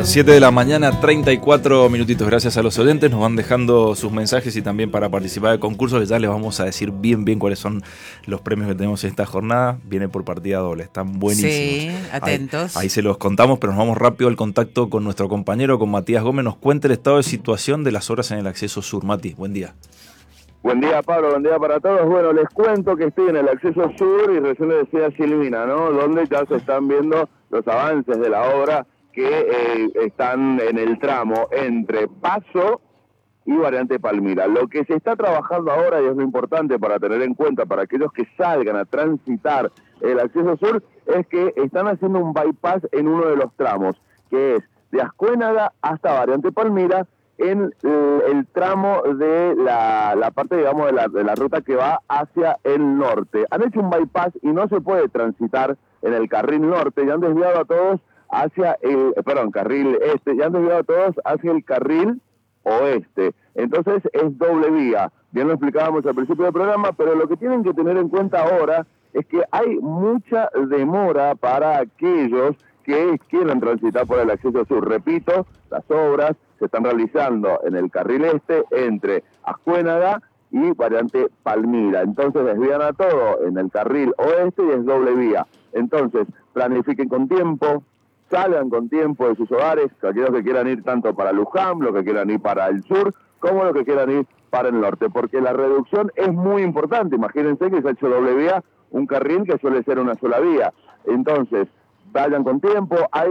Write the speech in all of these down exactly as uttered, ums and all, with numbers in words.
siete de la mañana, treinta y cuatro minutitos. Gracias a los oyentes, nos van dejando sus mensajes y también para participar del concurso, que ya les vamos a decir bien bien cuáles son los premios que tenemos en esta jornada. Viene por partida doble, están buenísimos. Sí, atentos. Ahí, ahí se los contamos, pero nos vamos rápido al contacto con nuestro compañero, con Matías Gómez. Nos cuenta el estado de situación de las obras en el acceso sur. Mati, buen día. Buen día, Pablo, buen día para todos. Bueno, les cuento que estoy en el acceso sur y recién les decía Silvina, ¿no? Donde ya se están viendo los avances de la obra que eh, están en el tramo entre Paso y Variante Palmira. Lo que se está trabajando ahora, y es lo importante para tener en cuenta para aquellos que salgan a transitar el acceso sur, es que están haciendo un bypass en uno de los tramos, que es de Ascuénaga hasta Variante Palmira, en el, el tramo de la, la parte, digamos, de la, de la ruta que va hacia el norte. Han hecho un bypass y no se puede transitar en el carril norte, y han desviado a todos hacia el, perdón, carril este, y han desviado a todos hacia el carril oeste. Entonces es doble vía. Bien lo explicábamos al principio del programa, pero lo que tienen que tener en cuenta ahora es que hay mucha demora para aquellos que quieran transitar por el acceso sur. Repito, las obras se están realizando en el carril este entre Ascuénaga y Variante Palmira. Entonces desvían a todo en el carril oeste y es doble vía. Entonces planifiquen con tiempo, salgan con tiempo de sus hogares, aquellos que quieran ir tanto para Luján, los que quieran ir para el sur, como los que quieran ir para el norte, porque la reducción es muy importante. Imagínense que se ha hecho doble vía, un carril que suele ser una sola vía. Entonces, vayan con tiempo, hay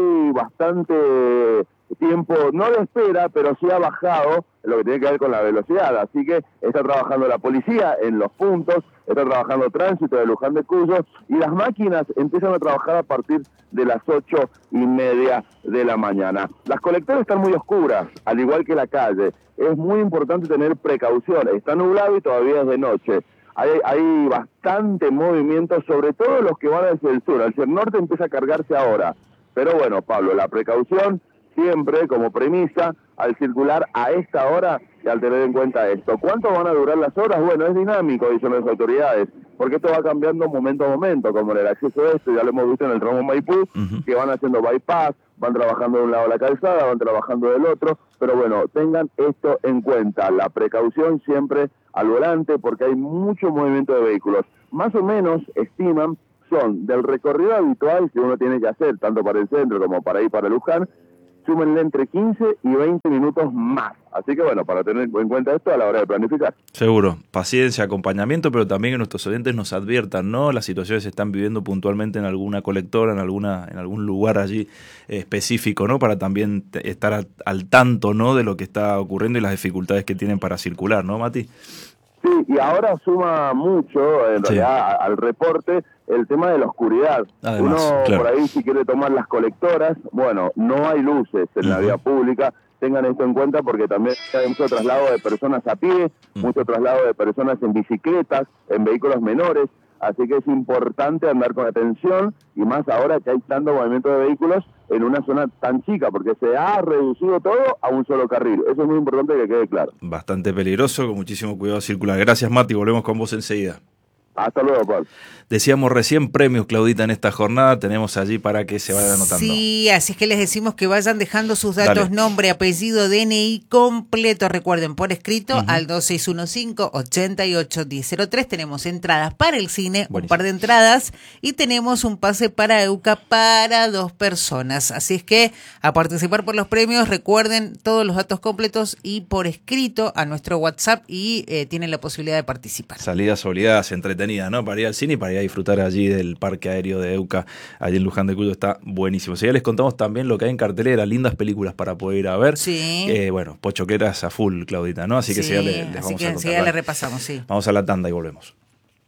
bastante tiempo, no de espera, pero sí ha bajado lo que tiene que ver con la velocidad, así que está trabajando la policía en los puntos, está trabajando tránsito de Luján de Cuyo, y las máquinas empiezan a trabajar a partir de las ocho y media de la mañana. Las colectoras están muy oscuras, al igual que la calle, es muy importante tener precaución, está nublado y todavía es de noche. Hay, hay bastante movimiento, sobre todo los que van hacia el sur. Hacia el norte empieza a cargarse ahora. Pero bueno, Pablo, la precaución siempre como premisa al circular a esta hora y al tener en cuenta esto. ¿Cuánto van a durar las horas? Bueno, es dinámico, dicen las autoridades, porque esto va cambiando momento a momento, como en el acceso este, ya lo hemos visto en el tramo Maipú, uh-huh. que van haciendo bypass, van trabajando de un lado la calzada, van trabajando del otro, pero bueno, tengan esto en cuenta, la precaución siempre al volante, porque hay mucho movimiento de vehículos. Más o menos, estiman, son del recorrido habitual que uno tiene que hacer, tanto para el centro como para ir para Luján, súmenle entre quince y veinte minutos más. Así que bueno, para tener en cuenta esto a la hora de planificar. Seguro, paciencia, acompañamiento, pero también que nuestros oyentes nos adviertan, ¿no? Las situaciones se están viviendo puntualmente en alguna colectora, en alguna en algún lugar allí eh, específico, ¿no? Para también t- estar al, al tanto, ¿no? De lo que está ocurriendo y las dificultades que tienen para circular, ¿no, Mati? Sí, y ahora suma mucho, en sí. realidad, al reporte, el tema de la oscuridad. Además, Uno claro. por ahí si quiere tomar las colectoras, bueno, no hay luces en uh-huh. la vía pública, tengan esto en cuenta porque también hay mucho traslado de personas a pie, uh-huh. mucho traslado de personas en bicicletas, en vehículos menores, así que es importante andar con atención y más ahora que hay tanto movimiento de vehículos en una zona tan chica, porque se ha reducido todo a un solo carril. Eso es muy importante que quede claro. Bastante peligroso, con muchísimo cuidado circular. Gracias, Mati, volvemos con vos enseguida. Hasta luego, Paul. Decíamos recién premios, Claudita, en esta jornada. Tenemos allí para que se vayan anotando. Sí, así es que les decimos que vayan dejando sus datos, Dale. nombre, apellido, D N I completo. Recuerden, por escrito, uh-huh. al dos seis uno cinco, ocho ocho uno cero cero tres. Tenemos entradas para el cine, Buenísimo. Un par de entradas. Y tenemos un pase para EUCA para dos personas. Así es que a participar por los premios, recuerden todos los datos completos y por escrito a nuestro WhatsApp y eh, tienen la posibilidad de participar. Salidas obligadas, entretenidas, ¿no? Para ir al cine y para ir a disfrutar allí del parque aéreo de EUCA, allí en Luján de Cuyo, está buenísimo. Si ya les contamos también lo que hay en cartelera, lindas películas para poder ir a ver. Sí. Eh, bueno, pochoqueras a full, Claudita, ¿no? Así que sí, si ya les, les así vamos que a contar. ya le repasamos, sí. Vamos a la tanda y volvemos.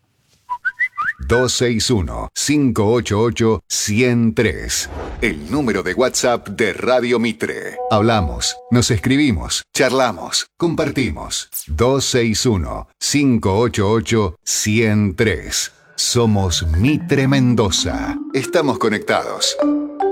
dos seis uno, cinco ocho ocho, uno cero tres. El número de WhatsApp de Radio Mitre. Hablamos, nos escribimos, charlamos, compartimos. dos seis uno, cinco ocho ocho, uno cero tres. Somos Mitre Mendoza. Estamos conectados.